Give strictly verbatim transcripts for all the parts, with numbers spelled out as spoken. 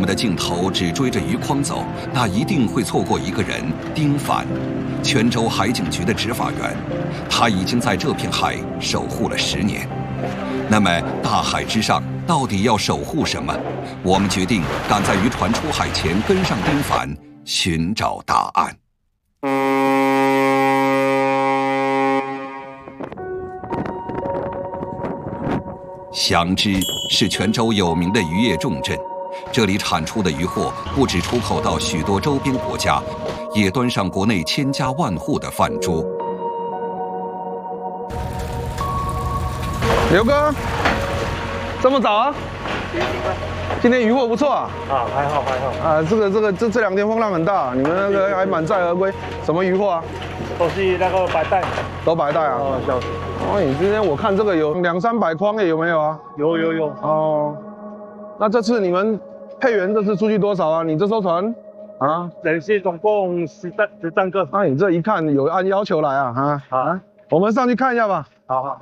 们的镜头只追着余匡走，那一定会错过一个人——丁凡，泉州海警局的执法员。他已经在这片海守护了十年。那么，大海之上到底要守护什么？我们决定赶在渔船出海前跟上丁凡，寻找答案。祥芝是泉州有名的渔业重镇，这里产出的渔获不止出口到许多周边国家，也端上国内千家万户的饭桌。 刘哥，这么早啊？今天渔获不错啊。 啊，还好还好。 啊，这个这个这这两天风浪很大，你们那个还满载而归，什么渔获啊？ 都是那个白带。都白带啊？哦，小。 哦，你今天我看这个有两三百筐耶，有没有啊？ 有有有。 哦，那这次你们配员这次出去多少啊？你这艘船啊？ 人是总共十三十三个。 那、啊、你这一看有按要求来啊？啊啊！我们上去看一下吧。 好好。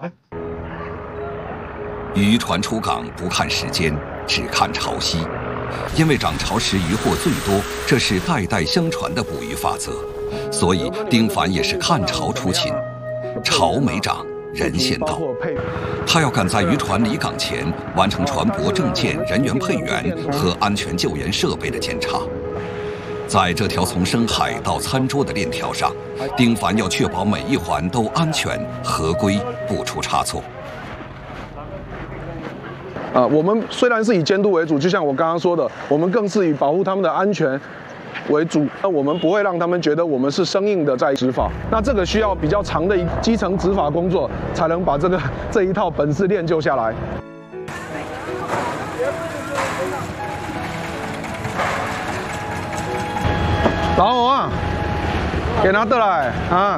渔船出港不看时间，只看潮汐，因为涨潮时渔获最多，这是代代相传的捕鱼法则。所以丁凡也是看潮出勤，潮没涨，人先到。他要赶在渔船离港前完成船舶证件、人员配员和安全救援设备的检查。在这条从深海到餐桌的链条上，丁凡要确保每一环都安全合规，不出差错。 啊，我们虽然是以监督为主，就像我刚刚说的，我们更是以保护他们的安全为主。那我们不会让他们觉得我们是生硬的在执法。那这个需要比较长的基层执法工作，才能把这个这一套本事练就下来。老红啊，给拿得来啊！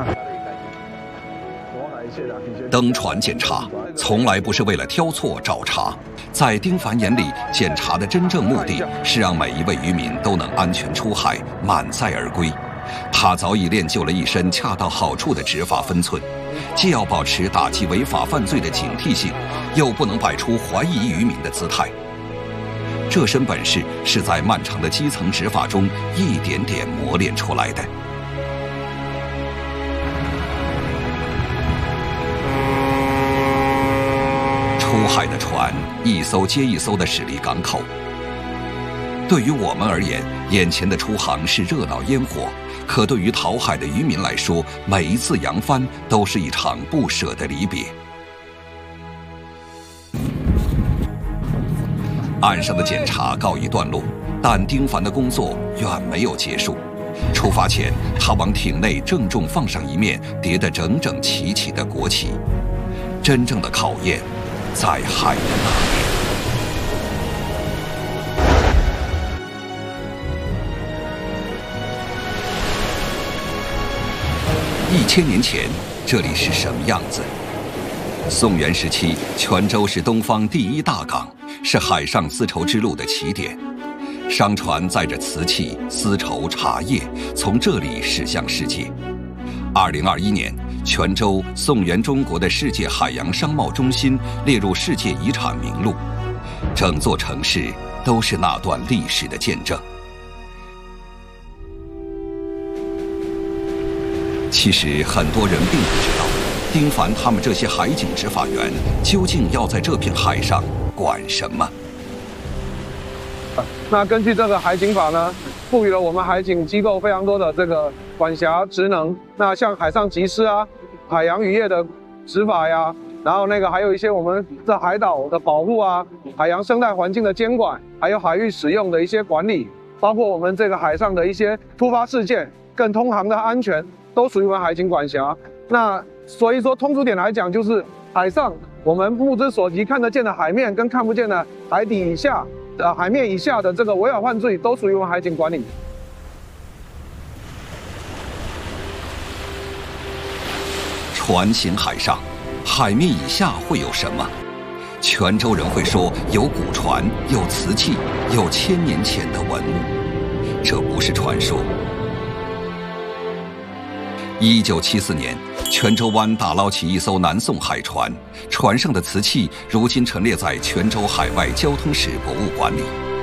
登船检查从来不是为了挑错找茬，在丁凡眼里，检查的真正目的是让每一位渔民都能安全出海，满载而归。他早已练就了一身恰到好处的执法分寸，既要保持打击违法犯罪的警惕性，又不能摆出怀疑渔民的姿态。这身本事是在漫长的基层执法中一点点磨练出来的。出海的船一艘接一艘地驶离港口。对于我们而言，眼前的出航是热闹烟火，可对于讨海的渔民来说，每一次扬帆都是一场不舍的离别。岸上的检查告一段落，但丁凡的工作远没有结束。出发前，他往艇内郑重放上一面叠得整整齐齐的国旗。真正的考验在海的那边。一千年前，这里是什么样子？宋元时期，泉州是东方第一大港，是海上丝绸之路的起点。商船载着瓷器、丝绸、茶叶，从这里驶向世界。二零二一年，泉州宋元中国的世界海洋商贸中心列入世界遗产名录，整座城市都是那段历史的见证。其实很多人并不知道，丁凡他们这些海警执法员究竟要在这片海上管什么。 那根据这个海警法呢，赋予了我们海警机构非常多的这个管辖职能。那像海上缉师啊、海洋渔业的执法呀，然后那个还有一些我们在海岛的保护啊、海洋生态环境的监管，还有海域使用的一些管理，包括我们这个海上的一些突发事件跟通航的安全，都属于我们海警管辖。那所以说，通俗点来讲，就是海上我们目之所及看得见的海面跟看不见的海底以下。呃，海面以下的这个违法犯罪都属于我们海警管理。 船行海上，海面以下会有什么？泉州人会说有古船，有瓷器，有千年前的文物。这不是传说。一九七四年，泉州湾打捞起一艘南宋海船，船上的瓷器如今陈列在泉州海外交通史博物馆里。